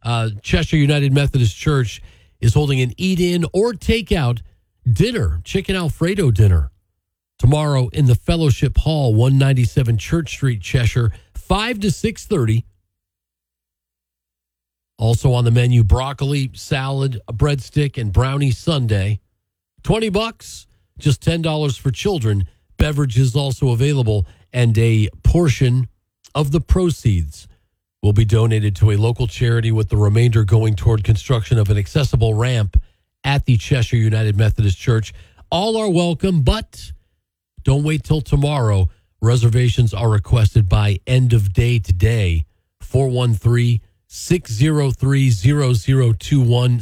Cheshire United Methodist Church is holding an eat-in or takeout dinner, chicken Alfredo dinner, tomorrow in the Fellowship Hall, 197 Church Street, Cheshire, 5 to 6:30. Also on the menu, broccoli, salad, a breadstick, and brownie sundae. $20, just $10 for children. Beverages also available, and a portion of the proceeds will be donated to a local charity, with the remainder going toward construction of an accessible ramp at the Cheshire United Methodist Church. All are welcome, but don't wait till tomorrow. Reservations are requested by end of day today. 413-603-0021,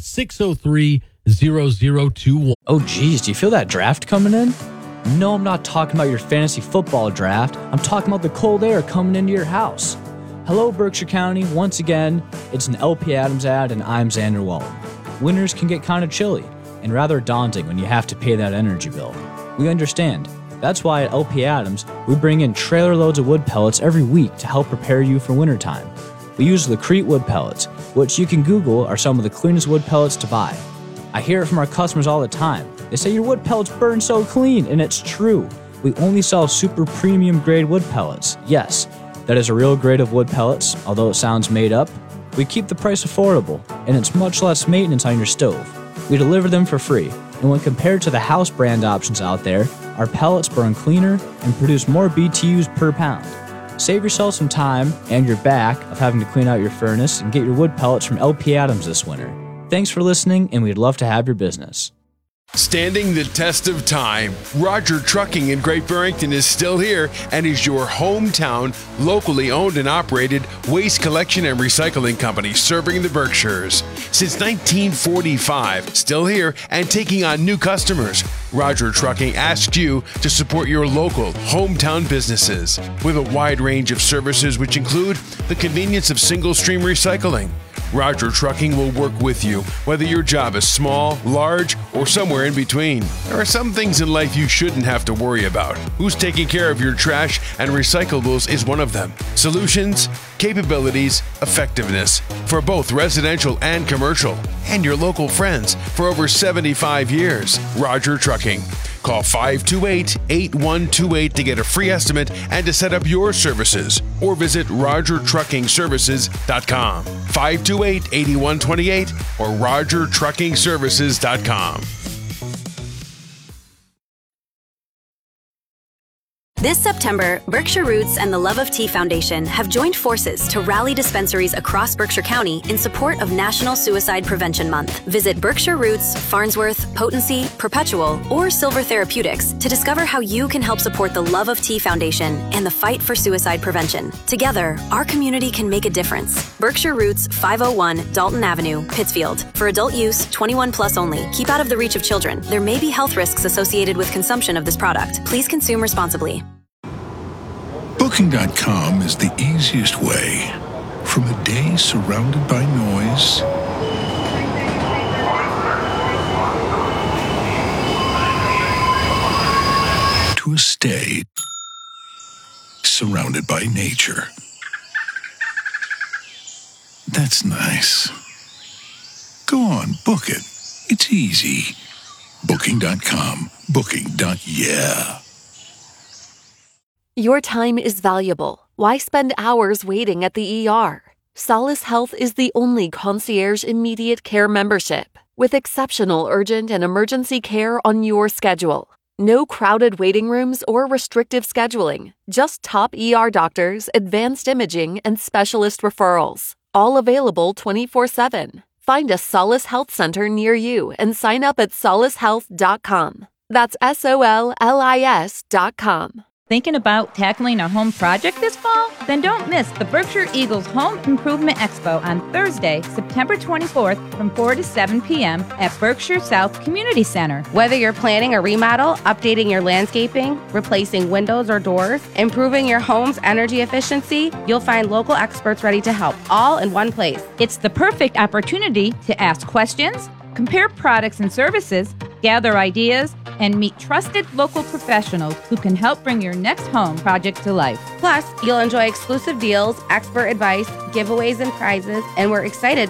603-0021. Oh, geez, do you feel that draft coming in? No, I'm not talking about your fantasy football draft. I'm talking about the cold air coming into your house. Hello, Berkshire County. Once again, it's an LP Adams ad, and I'm Xander Walton. Winters can get kind of chilly and rather daunting when you have to pay that energy bill. We understand. That's why at LP Adams, we bring in trailer loads of wood pellets every week to help prepare you for wintertime. We use Lacrete wood pellets, which you can Google are some of the cleanest wood pellets to buy. I hear it from our customers all the time. They say your wood pellets burn so clean, and it's true. We only sell super premium grade wood pellets. Yes, that is a real grade of wood pellets, although it sounds made up. We keep the price affordable, and it's much less maintenance on your stove. We deliver them for free, and when compared to the house brand options out there, our pellets burn cleaner and produce more BTUs per pound. Save yourself some time and your back of having to clean out your furnace and get your wood pellets from LP Adams this winter. Thanks for listening, and we'd love to have your business. Standing the test of time, Roger Trucking in Great Barrington is still here and is your hometown, locally owned and operated waste collection and recycling company serving the Berkshires. Since 1945, still here and taking on new customers, Roger Trucking asks you to support your local hometown businesses with a wide range of services which include the convenience of single-stream recycling. Roger Trucking will work with you, whether your job is small, large, or somewhere in between. There are some things in life you shouldn't have to worry about. Who's taking care of your trash and recyclables is one of them. Solutions, capabilities, effectiveness for both residential and commercial. And your local friends for over 75 years. Roger Trucking. Call 528-8128 to get a free estimate and to set up your services, or visit RogerTruckingServices.com. 528-8128 or RogerTruckingServices.com. This September, Berkshire Roots and the Love of Tea Foundation have joined forces to rally dispensaries across Berkshire County in support of National Suicide Prevention Month. Visit Berkshire Roots, Farnsworth, Potency, Perpetual, or Silver Therapeutics to discover how you can help support the Love of Tea Foundation and the fight for suicide prevention. Together, our community can make a difference. Berkshire Roots, 501 Dalton Avenue, Pittsfield. For adult use, 21 plus only. Keep out of the reach of children. There may be health risks associated with consumption of this product. Please consume responsibly. Booking.com is the easiest way. From a day surrounded by noise to a stay surrounded by nature. That's nice. Go on, book it. It's easy. Booking.com. Booking.yeah. Your time is valuable. Why spend hours waiting at the ER? Solace Health is the only concierge immediate care membership with exceptional urgent and emergency care on your schedule. No crowded waiting rooms or restrictive scheduling. Just top ER doctors, advanced imaging, and specialist referrals. All available 24/7. Find a Solace Health Center near you and sign up at solacehealth.com. That's SOLLIS.com. Thinking about tackling a home project this fall? Then don't miss the Berkshire Eagles Home Improvement Expo on Thursday, September 24th from 4 to 7 p.m. at Berkshire South Community Center. Whether you're planning a remodel, updating your landscaping, replacing windows or doors, improving your home's energy efficiency, you'll find local experts ready to help, all in one place. It's the perfect opportunity to ask questions, compare products and services, gather ideas, and meet trusted local professionals who can help bring your next home project to life. Plus, you'll enjoy exclusive deals, expert advice, giveaways, and prizes, and we're excited